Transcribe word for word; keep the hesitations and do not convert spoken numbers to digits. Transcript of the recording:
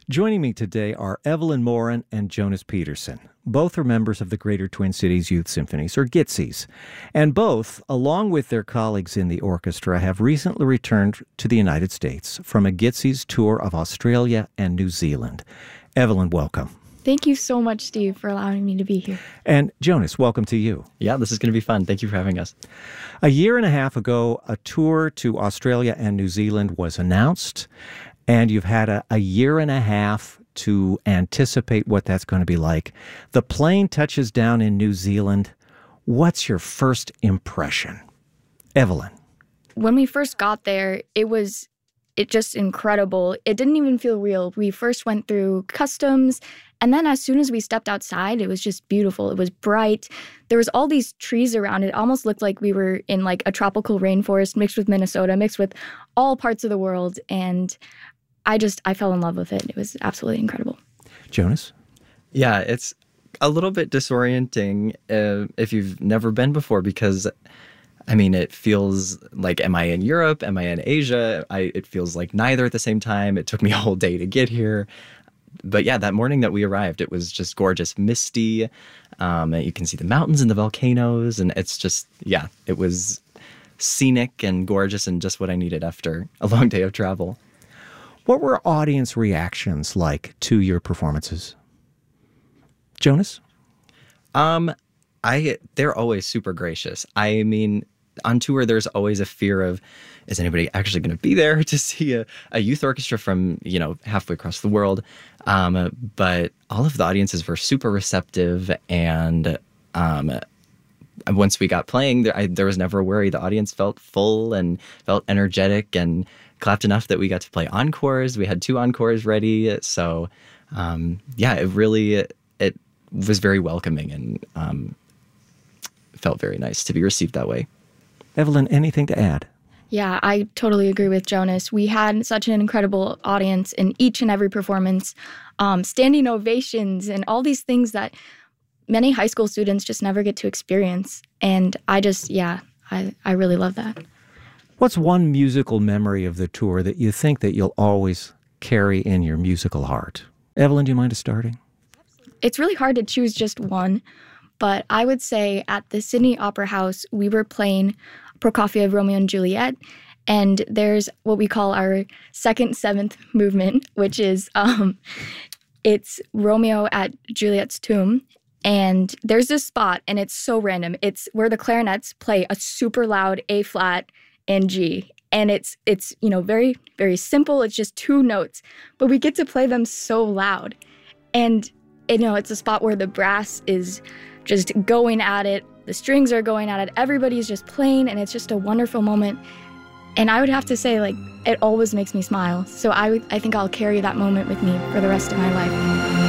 Joining me today are Evelyn Morin and Jonas Peterson. Both are members of the Greater Twin Cities Youth Symphonies, or GITSES. And both, along with their colleagues in the orchestra, have recently returned to the United States from a GITSES tour of Australia and New Zealand. Evelyn, welcome. Thank you so much, Steve, for allowing me to be here. And Jonas, welcome to you. Yeah, this is going to be fun. Thank you for having us. A year and a half ago, a tour to Australia and New Zealand was announced, and you've had a, a year and a half to anticipate what that's going to be like. The plane touches down in New Zealand. What's your first impression? Evelyn. When we first got there, it was it just incredible. It didn't even feel real. We first went through customs, and then as soon as we stepped outside, it was just beautiful. It was bright. There was all these trees around. It almost looked like we were in like a tropical rainforest mixed with Minnesota, mixed with all parts of the world. And I just, I fell in love with it. It was absolutely incredible. Jonas? Yeah, it's a little bit disorienting uh, if you've never been before because, I mean, it feels like, am I in Europe? Am I in Asia? I, it feels like neither at the same time. It took me a whole day to get here. But yeah, that morning that we arrived, it was just gorgeous, misty. Um, you can see the mountains and the volcanoes. And it's just, yeah, it was scenic and gorgeous and just what I needed after a long day of travel. What were audience reactions like to your performances? Jonas? Um, I they're always super gracious. I mean, on tour, there's always a fear of, is anybody actually going to be there to see a, a youth orchestra from, you know, halfway across the world? Um, but all of the audiences were super receptive. And um, once we got playing, there, I, there was never a worry. The audience felt full and felt energetic and clapped enough that we got to play encores. We had two encores ready. So, um, yeah, it really, it was very welcoming and um, felt very nice to be received that way. Evelyn, anything to add? Yeah, I totally agree with Jonas. We had such an incredible audience in each and every performance, um, standing ovations and all these things that many high school students just never get to experience. And I just, yeah, I, I really love that. What's one musical memory of the tour that you think that you'll always carry in your musical heart? Evelyn, do you mind starting? It's really hard to choose just one, but I would say at the Sydney Opera House, we were playing Prokofiev, Romeo and Juliet, and there's what we call our second seventh movement, which is um, it's Romeo at Juliet's tomb, and there's this spot, and it's so random. It's where the clarinets play a super loud A flat and G. And it's, it's you know, very, very simple. It's just two notes. But we get to play them so loud. And, you know, it's a spot where the brass is just going at it. The strings are going at it. Everybody's just playing. And it's just a wonderful moment. And I would have to say, like, it always makes me smile. So I, would, I think I'll carry that moment with me for the rest of my life.